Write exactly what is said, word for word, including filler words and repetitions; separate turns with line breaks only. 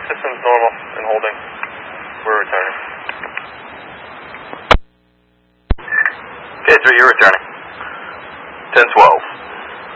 Systems normal and holding. We're returning.
K three, you're returning. ten twelve.